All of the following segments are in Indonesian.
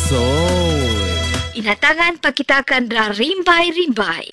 Soy. Inatangan pakitakan ra rimbay-rimbay.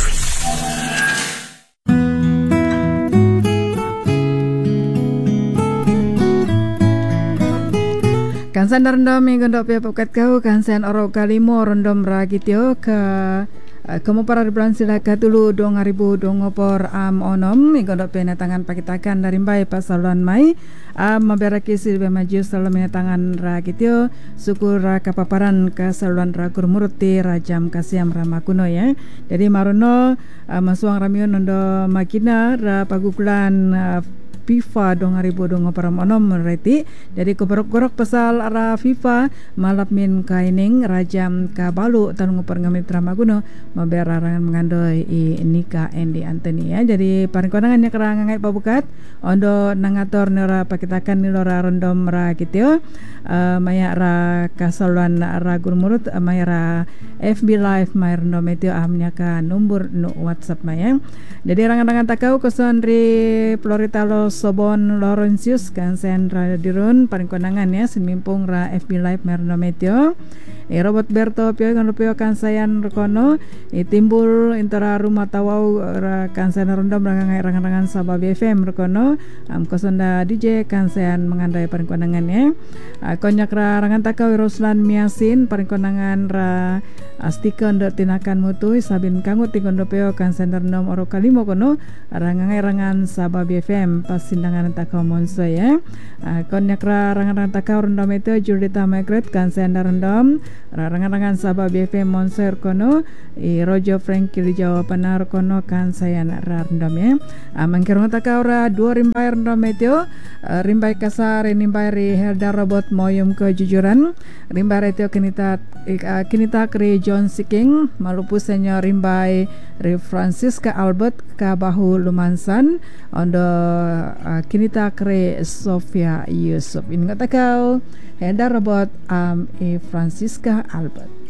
Kansan random gondok pe pokat kau kansan oro kalimo random ragityo ka kamu para di bulan silaka dulu 2000 dongopor onom gondok pe tangan pakitakan dari mbai pasaluan mai maberaki silbe maju selalu tangan ragityo syukur kapaparan ka saluan ragur muruti rajam kasiam ramakuno ya. Jadi marono masuang ramion nondo makina ra pagukulan FIFA 2000 onom mereti. Jadi keberok-gorok pasal arah FIFA malap min kaining rajam kabalu tanung pergamit ramaguno maberarangan mengandoi nika endi anteni ya. Jadi paringkonangannya kerangangai pabukat ondo nangator nora pakitakan nilora random ra kityo maya ra kasaluan ra gurmurut maya ra FB live maya random etyo amnya ka nombor no WhatsApp maya. Jadi rangan-rangan takau koson ri Floritalo Sobon Laurentius kan Sandra Dirun paling konangan ya semimpung ra FB live merno meteo Robert Berto pio kan pio kan sayan rekono timbul intara rumah tawau ra kan sayan rondom rangan-rangan sabab FM rekono kosonda DJ kan sayan mengandai paling konangan ya konyak ra rangan takau Roslan Miasin paling konangan ra astikon do tinakan mutu sabin kangut tikondo pio kan sayan rondom oro kalimo kono rangan sabab FM pas sindangan takau monso ya konyak ra rangan takau rondom itu Judita Margaret kan sayan rondom rangan-rangan sabab BFM Monser kono Rojo Franky di Jawa Panar kono kan saya nak random ya mangkirong takau ra dua rimbai random itu rimbai kasar rimbai ri Helda Robot moyum kejujuran rimbai itu kinita kri John Siking malupu senyor rimbai ri Francisca Albert ka bahu lumansan ondo kinita kri Sofia Yusuf ini takau Helda Robot Francisca Albert.